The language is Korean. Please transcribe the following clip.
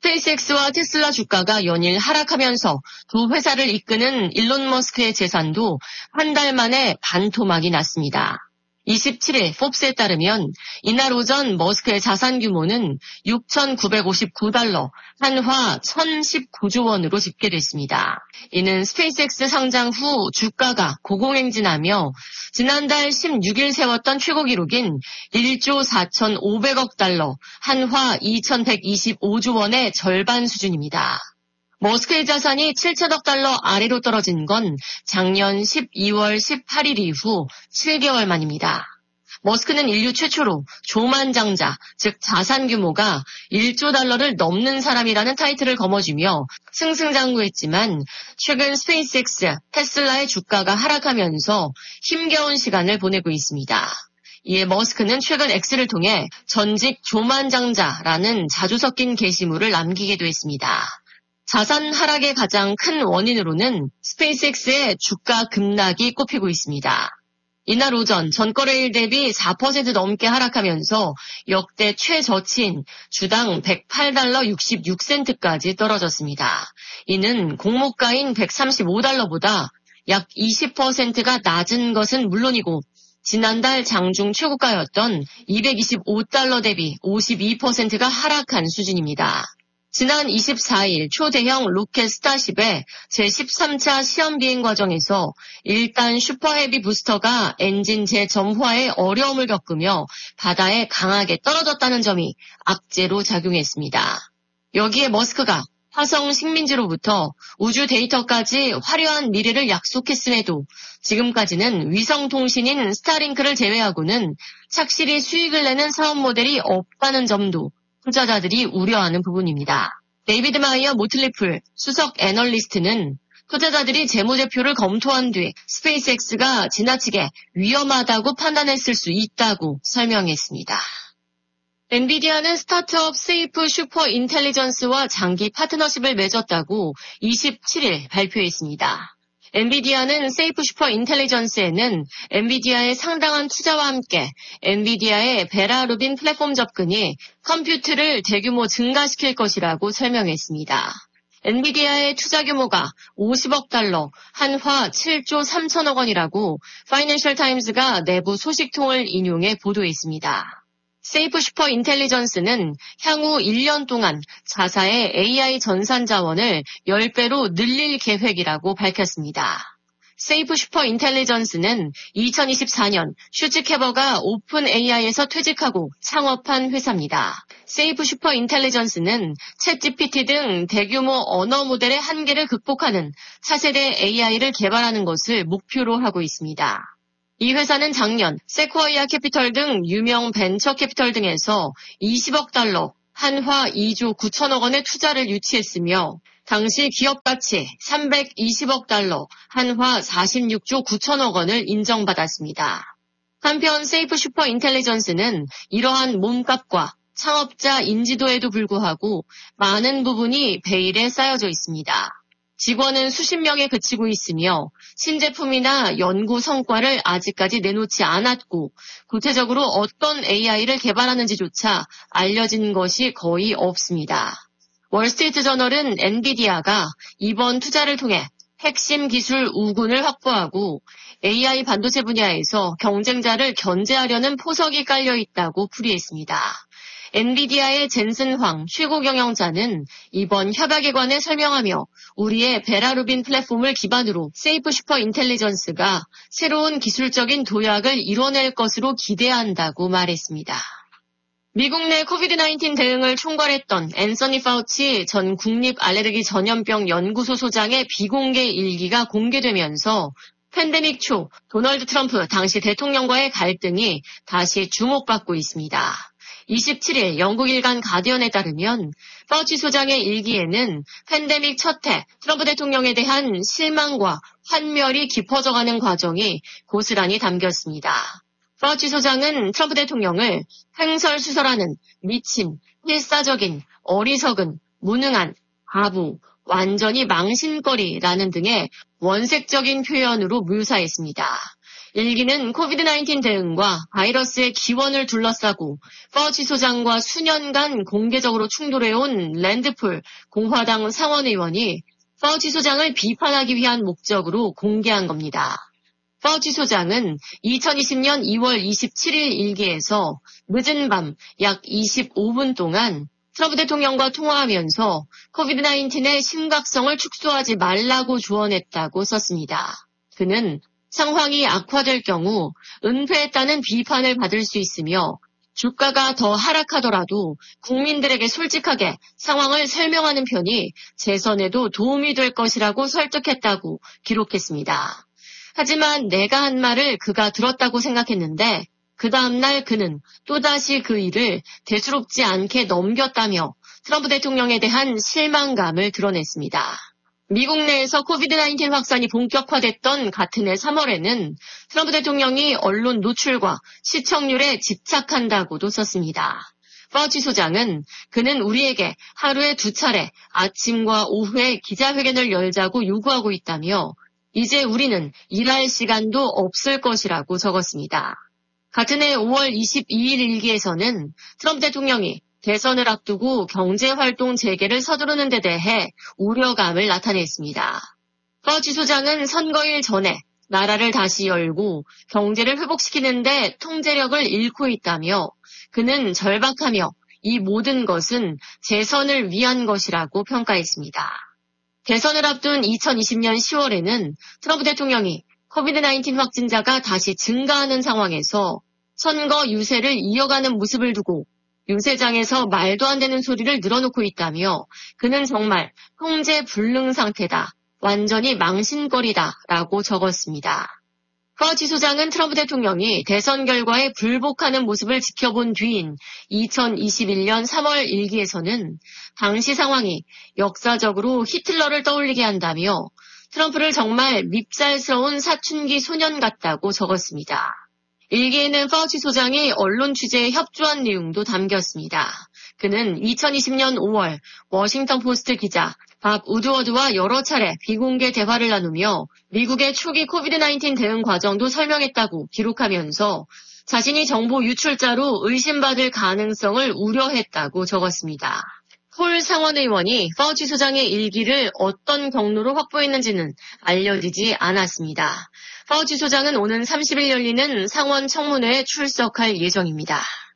스페이스X와 테슬라 주가가 연일 하락하면서 두 회사를 이끄는 일론 머스크의 재산도 한 달 만에 반토막이 났습니다. 27일 포브스에 따르면 이날 오전 머스크의 자산 규모는 6,959달러, 한화 1,019조 원으로 집계됐습니다. 이는 스페이스X 상장 후 주가가 고공행진하며 지난달 16일 세웠던 최고 기록인 1조 4,500억 달러, 한화 2,125조 원의 절반 수준입니다. 머스크의 자산이 7천억 달러 아래로 떨어진 건 작년 12월 18일 이후 7개월 만입니다. 머스크는 인류 최초로 조만장자, 즉 자산 규모가 1조 달러를 넘는 사람이라는 타이틀을 거머쥐며 승승장구했지만 최근 스페이스X, 테슬라의 주가가 하락하면서 힘겨운 시간을 보내고 있습니다. 이에 머스크는 최근 X를 통해 전직 조만장자라는 자주 섞인 게시물을 남기기도 했습니다. 자산 하락의 가장 큰 원인으로는 스페이스X의 주가 급락이 꼽히고 있습니다. 이날 오전 전거래일 대비 4% 넘게 하락하면서 역대 최저치인 주당 108달러 66센트까지 떨어졌습니다. 이는 공모가인 135달러보다 약 20%가 낮은 것은 물론이고 지난달 장중 최고가였던 225달러 대비 52%가 하락한 수준입니다. 지난 24일 초대형 로켓 스타쉽의 제13차 시험 비행 과정에서 1단 슈퍼헤비 부스터가 엔진 재점화에 어려움을 겪으며 바다에 강하게 떨어졌다는 점이 악재로 작용했습니다. 여기에 머스크가 화성 식민지로부터 우주 데이터까지 화려한 미래를 약속했음에도 지금까지는 위성통신인 스타링크를 제외하고는 착실히 수익을 내는 사업 모델이 없다는 점도 투자자들이 우려하는 부분입니다. 데이비드 마이어 모틀리풀 수석 애널리스트는 투자자들이 재무제표를 검토한 뒤 스페이스X가 지나치게 위험하다고 판단했을 수 있다고 설명했습니다. 엔비디아는 스타트업 세이프 슈퍼 인텔리전스와 장기 파트너십을 맺었다고 27일 발표했습니다. 엔비디아는 세이프 슈퍼 인텔리전스에는 엔비디아의 상당한 투자와 함께 엔비디아의 베라 루빈 플랫폼 접근이 컴퓨트를 대규모 증가시킬 것이라고 설명했습니다. 엔비디아의 투자 규모가 50억 달러, 한화 7조 3천억 원이라고 파이낸셜 타임즈가 내부 소식통을 인용해 보도했습니다. 세이프 슈퍼 인텔리전스는 향후 1년 동안 자사의 AI 전산 자원을 10배로 늘릴 계획이라고 밝혔습니다. 세이프 슈퍼 인텔리전스는 2024년 슈츠 캐버가 오픈 AI에서 퇴직하고 창업한 회사입니다. 세이프 슈퍼 인텔리전스는 챗GPT 등 대규모 언어 모델의 한계를 극복하는 차세대 AI를 개발하는 것을 목표로 하고 있습니다. 이 회사는 작년 세코이아 캐피털 등 유명 벤처 캐피털 등에서 20억 달러, 한화 2조 9천억 원의 투자를 유치했으며 당시 기업 가치 320억 달러, 한화 46조 9천억 원을 인정받았습니다. 한편 세이프 슈퍼 인텔리전스는 이러한 몸값과 창업자 인지도에도 불구하고 많은 부분이 베일에 쌓여져 있습니다. 직원은 수십 명에 그치고 있으며 신제품이나 연구 성과를 아직까지 내놓지 않았고 구체적으로 어떤 AI를 개발하는지조차 알려진 것이 거의 없습니다. 월스트리트 저널은 엔비디아가 이번 투자를 통해 핵심 기술 우군을 확보하고 AI 반도체 분야에서 경쟁자를 견제하려는 포석이 깔려 있다고 풀이했습니다. 엔비디아의 젠슨 황 최고 경영자는 이번 협약에 관해 설명하며 우리의 베라 루빈 플랫폼을 기반으로 세이프 슈퍼 인텔리전스가 새로운 기술적인 도약을 이뤄낼 것으로 기대한다고 말했습니다. 미국 내 코비드-19 대응을 총괄했던 앤서니 파우치 전 국립 알레르기 전염병 연구소 소장의 비공개 일기가 공개되면서 팬데믹 초 도널드 트럼프 당시 대통령과의 갈등이 다시 주목받고 있습니다. 27일 영국 일간 가디언에 따르면 파우치 소장의 일기에는 팬데믹 첫 해 트럼프 대통령에 대한 실망과 환멸이 깊어져가는 과정이 고스란히 담겼습니다. 파우치 소장은 트럼프 대통령을 횡설수설하는 미친, 필사적인, 어리석은, 무능한, 바보, 완전히 망신거리라는 등의 원색적인 표현으로 묘사했습니다. 일기는 코비드-19 대응과 바이러스의 기원을 둘러싸고 퍼치 소장과 수년간 공개적으로 충돌해온 랜드폴 공화당 상원의원이 퍼치 소장을 비판하기 위한 목적으로 공개한 겁니다. 퍼치 소장은 2020년 2월 27일 일기에서 늦은 밤 약 25분 동안 트럼프 대통령과 통화하면서 코비드-19의 심각성을 축소하지 말라고 조언했다고 썼습니다. 그는 상황이 악화될 경우 은폐했다는 비판을 받을 수 있으며 주가가 더 하락하더라도 국민들에게 솔직하게 상황을 설명하는 편이 재선에도 도움이 될 것이라고 설득했다고 기록했습니다. 하지만 내가 한 말을 그가 들었다고 생각했는데 그 다음날 그는 또다시 그 일을 대수롭지 않게 넘겼다며 트럼프 대통령에 대한 실망감을 드러냈습니다. 미국 내에서 코비드-19 확산이 본격화됐던 같은 해 3월에는 트럼프 대통령이 언론 노출과 시청률에 집착한다고도 썼습니다. 퍼치 소장은 그는 우리에게 하루에 2차례 아침과 오후에 기자회견을 열자고 요구하고 있다며 이제 우리는 일할 시간도 없을 것이라고 적었습니다. 같은 해 5월 22일 일기에서는 트럼프 대통령이 대선을 앞두고 경제활동 재개를 서두르는 데 대해 우려감을 나타냈습니다. 퍼치 소장은 선거일 전에 나라를 다시 열고 경제를 회복시키는데 통제력을 잃고 있다며 그는 절박하며 이 모든 것은 재선을 위한 것이라고 평가했습니다. 대선을 앞둔 2020년 10월에는 트럼프 대통령이 코비드-19 확진자가 다시 증가하는 상황에서 선거 유세를 이어가는 모습을 두고 유세장에서 말도 안 되는 소리를 늘어놓고 있다며 그는 정말 통제 불능 상태다, 완전히 망신거리다 라고 적었습니다. 퍼치 소장은 트럼프 대통령이 대선 결과에 불복하는 모습을 지켜본 뒤인 2021년 3월 일기에서는 당시 상황이 역사적으로 히틀러를 떠올리게 한다며 트럼프를 정말 밉살스러운 사춘기 소년 같다고 적었습니다. 일기에는 퍼치 소장이 언론 취재에 협조한 내용도 담겼습니다. 그는 2020년 5월 워싱턴 포스트 기자 밥 우드워드와 여러 차례 비공개 대화를 나누며 미국의 초기 코비드-19 대응 과정도 설명했다고 기록하면서 자신이 정보 유출자로 의심받을 가능성을 우려했다고 적었습니다. 폴 상원의원이 퍼치 소장의 일기를 어떤 경로로 확보했는지는 알려지지 않았습니다. 퍼치 소장은 오는 30일 열리는 상원 청문회에 출석할 예정입니다.